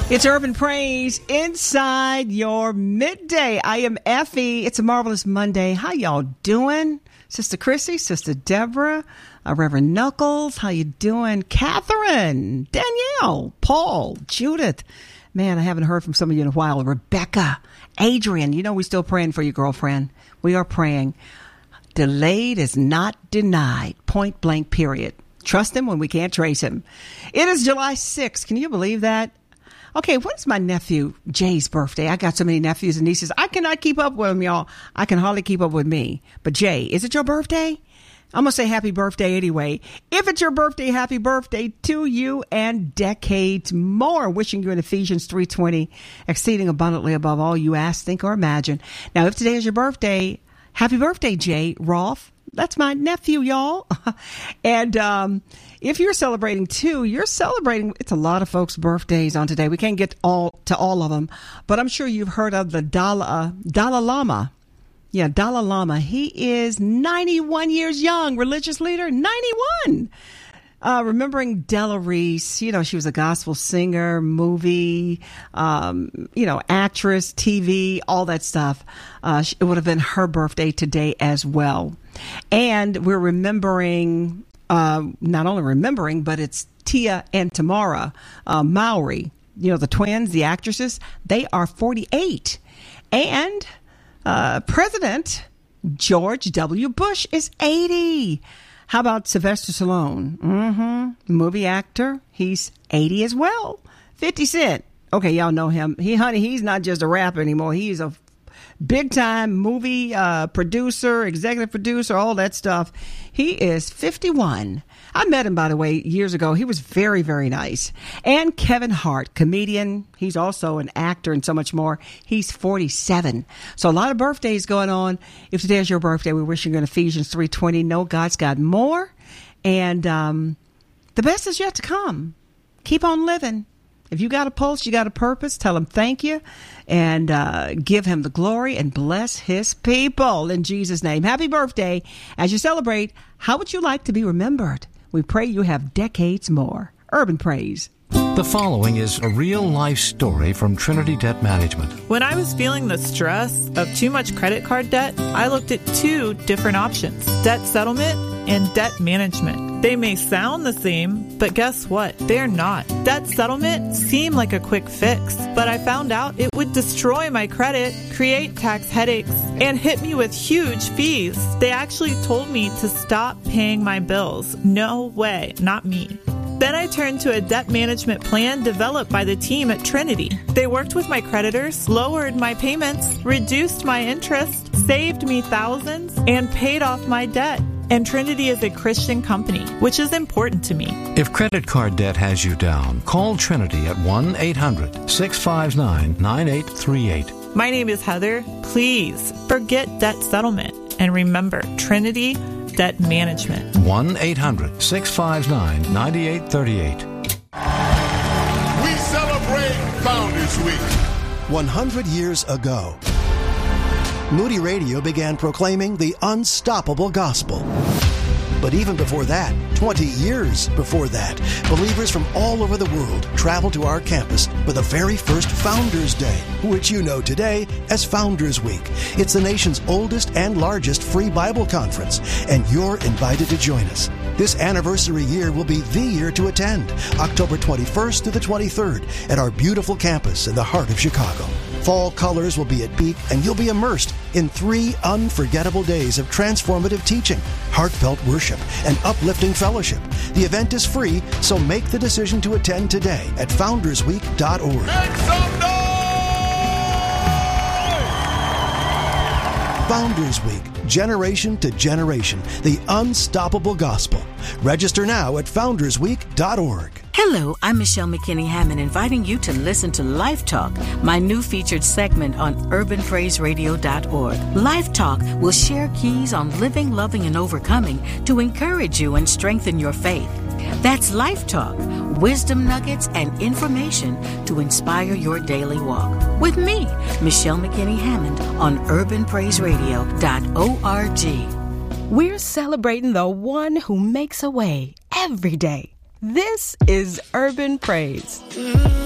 It's Urban Praise inside your midday. I am Effie. It's a marvelous Monday. How y'all doing? Sister Chrissy, Sister Deborah, Reverend Knuckles. How you doing? Catherine, Danielle, Paul, Judith. Man, I haven't heard from some of you in a while. Rebecca, Adrian. You know we're still praying for you, girlfriend. We are praying. Delayed is not denied. Point blank, period. Trust him when we can't trace him. It is July 6th. Can you believe that? Okay, when's my nephew Jay's birthday? I got so many nephews and nieces. I cannot keep up with them, y'all. I can hardly keep up with me. But Jay, is it your birthday? I'm going to say happy birthday anyway. If it's your birthday, happy birthday to you and decades more. Wishing you in Ephesians 3:20, exceeding abundantly above all you ask, think, or imagine. Now, if today is your birthday, happy birthday, Jay Roth. That's my nephew, y'all. And if you're celebrating too, you're celebrating. It's a lot of folks' birthdays on today. We can't get to all of them, but I'm sure you've heard of the Dalai Lama. Yeah, Dalai Lama. He is 91 years young, religious leader, 91. Remembering Della Reese, you know, she was a gospel singer, movie, actress, TV, all that stuff. It would have been her birthday today as well. And we're remembering, not only remembering, but it's Tia and Tamara Mowry, you know, the twins, the actresses. They are 48. And President George W. Bush is 80. How about Sylvester Stallone? Movie actor. He's 80 as well. 50 Cent. Okay, y'all know him. He's not just a rapper anymore. He's a big-time movie producer, executive producer, all that stuff. He is 51. I met him, by the way, years ago. He was very, very nice. And Kevin Hart, comedian. He's also an actor and so much more. He's 47. So a lot of birthdays going on. If today is your birthday, we're wishing you in Ephesians 3:20. Know God's got more. And the best is yet to come. Keep on living. If you got a pulse, you got a purpose, tell him thank you and give him the glory and bless his people in Jesus' name. Happy birthday. As you celebrate, how would you like to be remembered? We pray you have decades more. Urban Praise. The following is a real-life story from Trinity Debt Management. When I was feeling the stress of too much credit card debt, I looked at two different options: debt settlement and debt management. They may sound the same, but guess what? They're not. Debt settlement seemed like a quick fix, but I found out it would destroy my credit, create tax headaches, and hit me with huge fees. They actually told me to stop paying my bills. No way, not me. Then I turned to a debt management plan developed by the team at Trinity. They worked with my creditors, lowered my payments, reduced my interest, saved me thousands, and paid off my debt. And Trinity is a Christian company, which is important to me. If credit card debt has you down, call Trinity at 1-800-659-9838. My name is Heather. Please forget debt settlement and remember Trinity Debt Management. 1-800-659-9838. We celebrate Founders Week. 100 years ago, Moody Radio began proclaiming the unstoppable gospel. But even before that, 20 years before that, believers from all over the world traveled to our campus for the very first Founders Day, which you know today as Founders Week. It's the nation's oldest and largest free Bible conference, and you're invited to join us. This anniversary year will be the year to attend, October 21st to the 23rd at our beautiful campus in the heart of Chicago. Fall colors will be at peak, and you'll be immersed in 3 unforgettable days of transformative teaching, heartfelt worship, and uplifting fellowship. The event is free, so make the decision to attend today at foundersweek.org. Make some noise! Founders Week, generation to generation, the unstoppable gospel. Register now at foundersweek.org. Hello, I'm Michelle McKinney-Hammond, inviting you to listen to Life Talk, my new featured segment on urbanpraiseradio.org. Life Talk will share keys on living, loving, and overcoming to encourage you and strengthen your faith. That's Life Talk, wisdom nuggets and information to inspire your daily walk. With me, Michelle McKinney-Hammond on urbanpraiseradio.org. We're celebrating the one who makes a way every day. This is Urban Praise.